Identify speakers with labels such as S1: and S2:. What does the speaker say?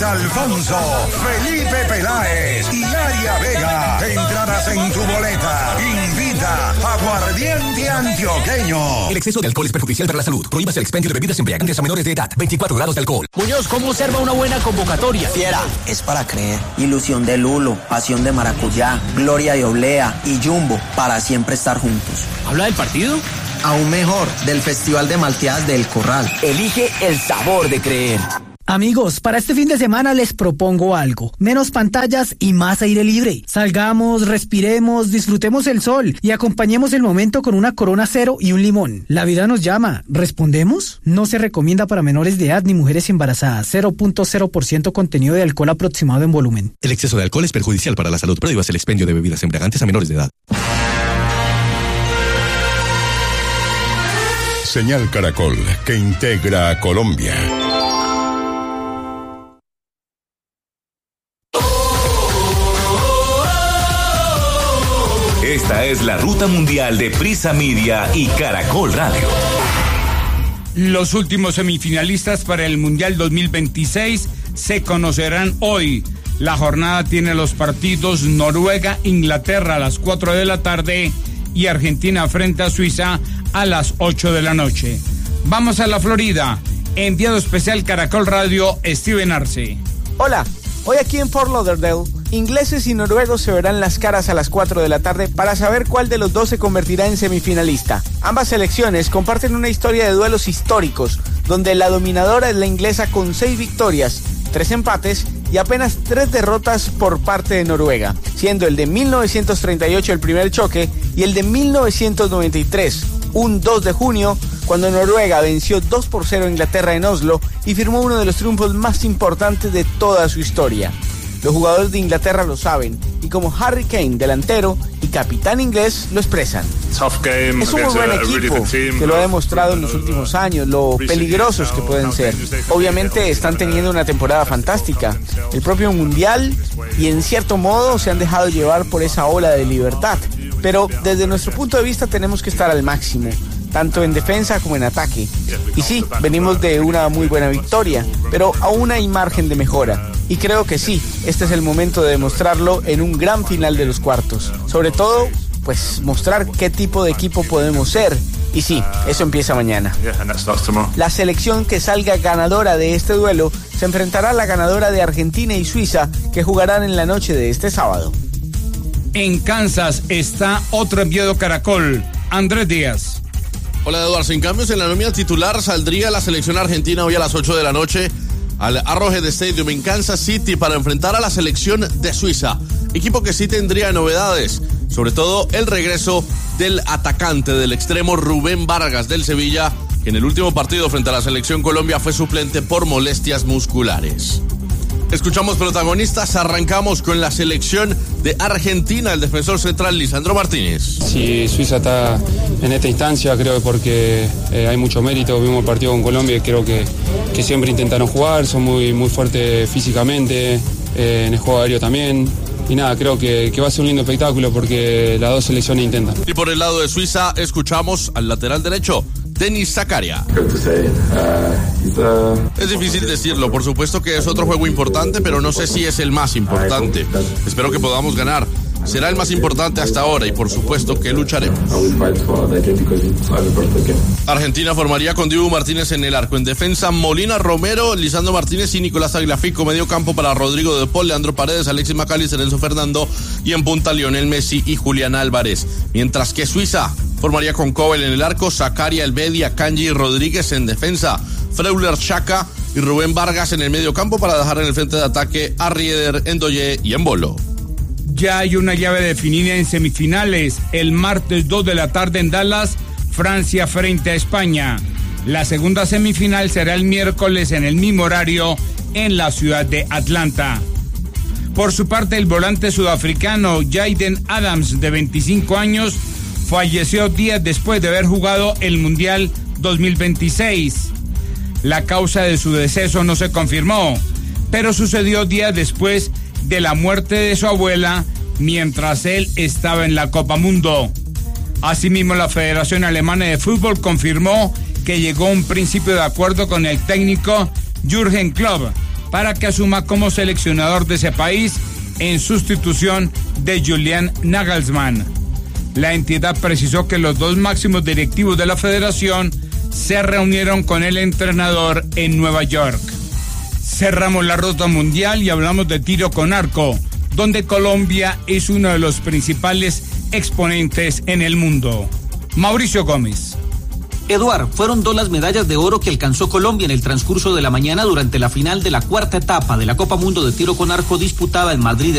S1: Alfonso, Felipe Peláez y Aria Vega. Entradas en tu boleta. Invita Aguardiente Antioqueño.
S2: El exceso de alcohol es perjudicial para la salud. Prohíbas el expendio de bebidas embriagantes a menores de edad. 24 grados de alcohol.
S3: Muñoz, ¿cómo observa una buena convocatoria?
S4: Fiera, es para creer. Ilusión de Lulo, pasión de maracuyá, gloria de Oblea y Jumbo, para siempre estar juntos.
S3: ¿Habla del partido?
S4: Aún mejor, del Festival de Malteadas del Corral.
S3: Elige el sabor de creer.
S5: Amigos, para este fin de semana les propongo algo. Menos pantallas y más aire libre. Salgamos, respiremos, disfrutemos el sol y acompañemos el momento con una Corona Cero y un limón. La vida nos llama. ¿Respondemos? No se recomienda para menores de edad ni mujeres embarazadas. 0.0% contenido de alcohol aproximado en volumen.
S2: El exceso de alcohol es perjudicial para la salud. Prohíbas el expendio de bebidas embriagantes a menores de edad.
S1: Señal Caracol, que integra a Colombia.
S6: Esta es la ruta mundial de Prisa Media y Caracol Radio.
S7: Los últimos semifinalistas para el Mundial 2026 se conocerán hoy. La jornada tiene los partidos Noruega-Inglaterra a las 4 de la tarde y Argentina frente a Suiza a las 8 de la noche. Vamos a la Florida. Enviado especial Caracol Radio, Steven Arce.
S8: Hola, hoy aquí en Fort Lauderdale, ingleses y noruegos se verán las caras a las 4 de la tarde para saber cuál de los dos se convertirá en semifinalista. Ambas selecciones comparten una historia de duelos históricos, donde la dominadora es la inglesa con 6 victorias, 3 empates y apenas 3 derrotas por parte de Noruega, siendo el de 1938 el primer choque y el de 1993, un 2 de junio, cuando Noruega venció 2-0 a Inglaterra en Oslo y firmó uno de los triunfos más importantes de toda su historia. Los jugadores de Inglaterra lo saben, y como Harry Kane, delantero y capitán inglés, lo expresan. Es un muy buen equipo, que lo ha demostrado en los últimos años, lo peligrosos que pueden ser. Obviamente están teniendo una temporada fantástica, el propio Mundial, y en cierto modo se han dejado llevar por esa ola de libertad. Pero desde nuestro punto de vista tenemos que estar al máximo, tanto en defensa como en ataque. Y sí, venimos de una muy buena victoria, pero aún hay margen de mejora. Y creo que sí, este es el momento de demostrarlo en un gran final de los cuartos. Sobre todo, pues mostrar qué tipo de equipo podemos ser. Y sí, eso empieza mañana. La selección que salga ganadora de este duelo se enfrentará a la ganadora de Argentina y Suiza, que jugarán en la noche de este sábado.
S7: En Kansas está otro enviado Caracol, Andrés Díaz.
S9: Hola Eduardo, sin cambios en la nómina titular saldría la selección argentina hoy a las 8 de la noche al Arrowhead Stadium en Kansas City para enfrentar a la selección de Suiza, equipo que sí tendría novedades, sobre todo el regreso del atacante del extremo Rubén Vargas del Sevilla, que en el último partido frente a la selección Colombia fue suplente por molestias musculares. Escuchamos protagonistas, arrancamos con la selección de Argentina, el defensor central Lisandro Martínez.
S10: Si Suiza está en esta instancia, creo que porque hay mucho mérito, vimos el partido con Colombia y creo que siempre intentaron jugar, son muy fuertes físicamente, en el juego aéreo también. Y nada, creo que va a ser un lindo espectáculo porque las dos selecciones intentan.
S9: Y por el lado de Suiza, escuchamos al lateral derecho, Denis Zakaria. Es difícil decirlo, por supuesto que es otro juego importante, pero no sé si es el más importante. Espero que podamos ganar. Será el más importante hasta ahora y por supuesto que lucharemos. Argentina formaría con Dibu Martínez en el arco. En defensa, Molina, Romero, Lisandro Martínez y Nicolás Tagliafico. Medio campo para Rodrigo De Paul, Leandro Paredes, Alexis McAllister, Enzo Fernando. Y en punta, Lionel Messi y Julián Álvarez. Mientras que Suiza formaría con Kobel en el arco, Zakaria, Elvedia, Kanji y Rodríguez en defensa. Freuler, Xhaka y Rubén Vargas en el medio campo para dejar en el frente de ataque a Rieder, Ndoye y Embolo.
S7: Ya hay una llave definida en semifinales. El martes 2 de la tarde en Dallas, Francia frente a España. La segunda semifinal será el miércoles en el mismo horario en la ciudad de Atlanta. Por su parte, el volante sudafricano Jaden Adams, de 25 años, falleció días después de haber jugado el Mundial 2026. La causa de su deceso no se confirmó, pero sucedió días después de la muerte de su abuela mientras él estaba en la Copa Mundo. Asimismo, la Federación Alemana de Fútbol confirmó que llegó a un principio de acuerdo con el técnico Jürgen Klopp para que asuma como seleccionador de ese país en sustitución de Julian Nagelsmann. La entidad precisó que los dos máximos directivos de la federación se reunieron con el entrenador en Nueva York. Cerramos la ruta mundial y hablamos de tiro con arco, donde Colombia es uno de los principales exponentes en el mundo. Mauricio Gómez.
S3: Eduard, fueron 2 las medallas de oro que alcanzó Colombia en el transcurso de la mañana durante la final de la 4ª etapa de la Copa Mundo de Tiro con Arco disputada en Madrid.